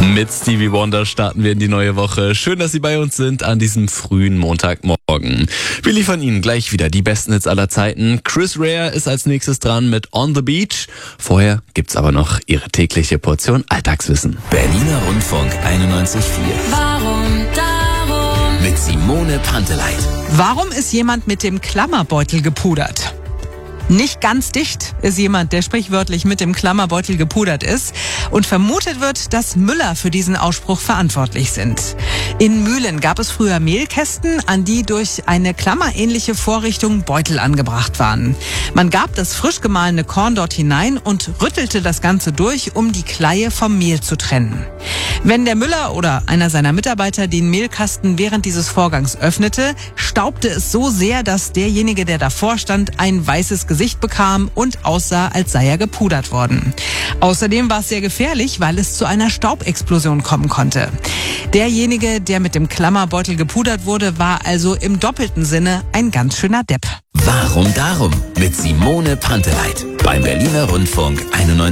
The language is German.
Mit Stevie Wonder starten wir in die neue Woche. Schön, dass Sie bei uns sind an diesem frühen Montagmorgen. Wir liefern Ihnen gleich wieder die besten Hits aller Zeiten. Chris Rea ist als nächstes dran mit On the Beach. Vorher gibt's aber noch Ihre tägliche Portion Alltagswissen. Berliner Rundfunk 91.4. Warum darum? Mit Simone Panteleit. Warum ist jemand mit dem Klammerbeutel gepudert? Nicht ganz dicht ist jemand, der sprichwörtlich mit dem Klammerbeutel gepudert ist. Und vermutet wird, dass Müller für diesen Ausspruch verantwortlich sind. In Mühlen gab es früher Mehlkästen, an die durch eine klammerähnliche Vorrichtung Beutel angebracht waren. Man gab das frisch gemahlene Korn dort hinein und rüttelte das Ganze durch, um die Kleie vom Mehl zu trennen. Wenn der Müller oder einer seiner Mitarbeiter den Mehlkasten während dieses Vorgangs öffnete, staubte es so sehr, dass derjenige, der davor stand, ein weißes Gesicht bekam und aussah, als sei er gepudert worden. Außerdem war es sehr gefährlich, weil es zu einer Staubexplosion kommen konnte. Derjenige, der mit dem Klammerbeutel gepudert wurde, war also im doppelten Sinne ein ganz schöner Depp. Warum darum? Mit Simone Panteleit. Beim Berliner Rundfunk 91.4.